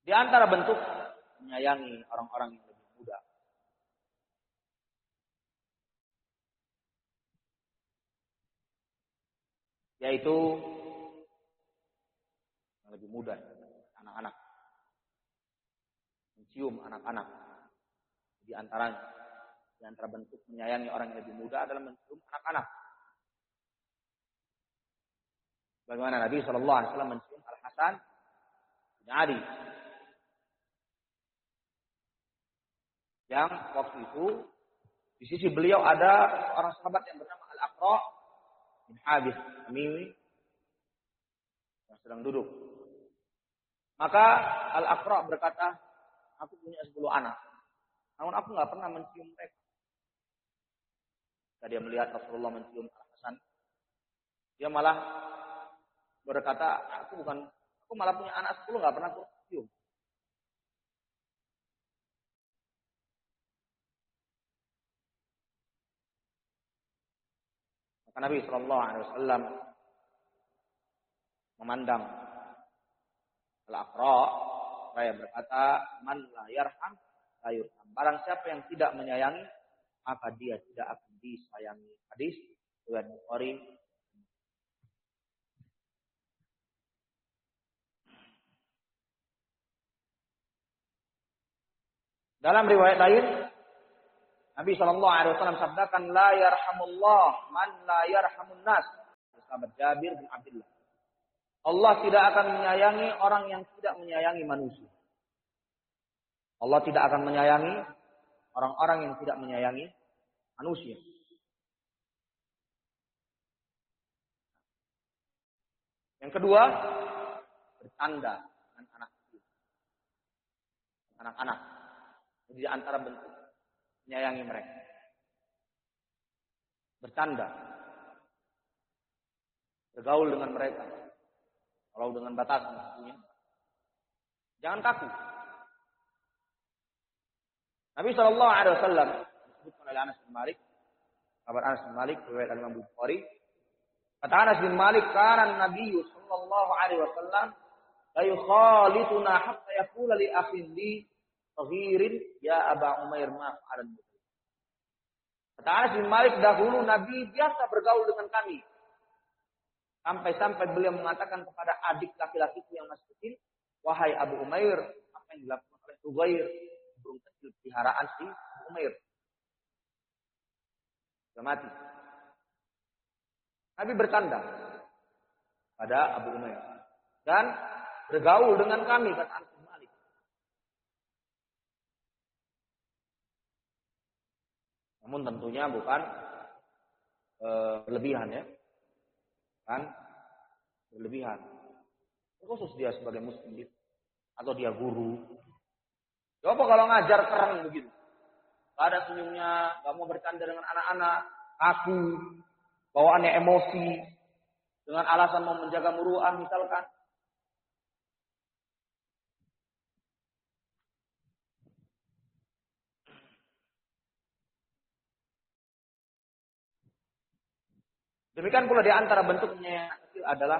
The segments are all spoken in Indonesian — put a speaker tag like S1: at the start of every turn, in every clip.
S1: Di antara bentuk menyayangi orang-orang yang lebih muda. Yaitu yang lebih muda, anak-anak. Mencium anak-anak. Di antara bentuk menyayangi orang yang lebih muda adalah mencium anak-anak. Bagaimana Nabi SAW mencium Al-Hasan bin Ali. Yang waktu itu di sisi beliau ada seorang sahabat yang bernama Al-Aqra bin Habis Tamimi yang sedang duduk. Maka Al-Aqra berkata, aku punya 10 anak. Namun aku nggak pernah mencium mereka. Ketika dia melihat Rasulullah mencium Al-Hasan, dia malah berkata, aku malah punya anak 10 nggak pernah aku cium. Maka Nabi SAW memandang Al-Aqra, saya berkata, man la yarham la yurham. Barang siapa yang tidak menyayangi, maka dia tidak akan disayangi. Hadis riwayat Bukhari. Dalam riwayat lain, Nabi SAW sabdakan, la yarhamullah man la yarhamun nas. Sahabat Jabir bin Abdullah. Allah tidak akan menyayangi orang yang tidak menyayangi manusia. Allah tidak akan menyayangi orang-orang yang tidak menyayangi manusia. Yang kedua, bercanda dengan anak kecil. Anak-anak. Jadi di antara bentuk menyayangi mereka. Bercanda. Bergaul dengan mereka. Kalau dengan batasan tentunya. Jangan kaku. Nabi SAW disebutkan oleh Anas bin Malik. Kabar Anas bin Malik, riwayat Imam Bukhari. Kata Anas bin Malik, kana Nabi sallallahu alaihi wasallam la yukhalituna hatta yaqula li akhin li saghirin ya Aba Umair ma fa'alan. Kata Anas bin Malik, dahulu Nabi biasa bergaul dengan kami. Sampai-sampai beliau mengatakan kepada adik laki-lakiku yang masih kecil, wahai Abu Umair, apa yang dilakukan oleh Ugair, burung kecil peliharaan si Umair. Sudah mati. Nabi bercanda pada Abu Umair dan bergaul dengan kami, kata Anas bin Malik. Namun tentunya bukan berlebihan ya. Kan berlebihan. Khusus dia sebagai muslim atau dia guru. Coba kalau ngajar keren begitu. Gak ada senyumnya, gak mau bercanda dengan anak-anak, kaku, bawaannya emosi, dengan alasan mau menjaga muruah misalkan. Demikian pula di antara bentuknya yang kecil adalah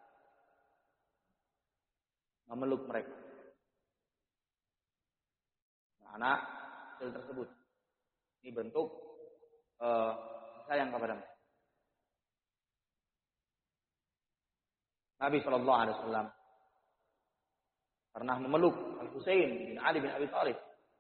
S1: memeluk mereka. Nah, anak kecil tersebut. Ini bentuk sayang kepada mereka. Nabi SAW pernah memeluk Al-Husain bin Ali bin Abi Thalib.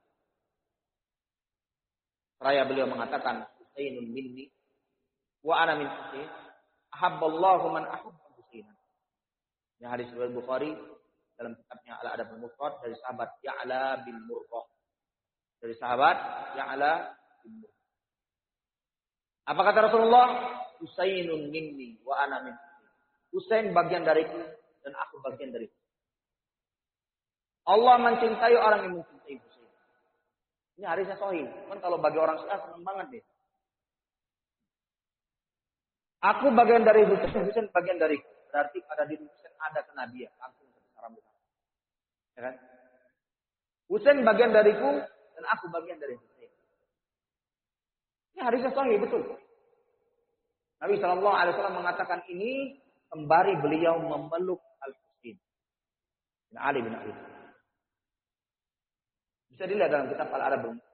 S1: Seraya beliau mengatakan, Husainun minni wa ana min Husain. Ahabballahu man ahabba Husainan. Yang hadis riwayat Bukhari dalam kitabnya Al-Adab al-Mufrad dari sahabat Ya'la bin Murrah. Dari sahabat Ya'la bin Murrah. Apa kata Rasulullah? Husainun minni wa ana min Husain. Husain bagian dariku dan aku bagian dariku. Allah mencintai orang yang mencintai Husain. Ini hadisnya sahih. Kan kalau bagi orang Syiah senang banget deh. Aku bagian dari Husain, Husain bagian dariku. Berarti pada diri Husain ada kenabian. Langsung secara besar. Ya kan? Husain bagian dariku dan aku bagian dari Husain. Ini hadisnya sahih betul. Nabi SAW mengatakan ini sembari beliau memeluk Al-Husain bin Ali bin Abi Thalib. Bisa dilihat dalam kitab Al-Adab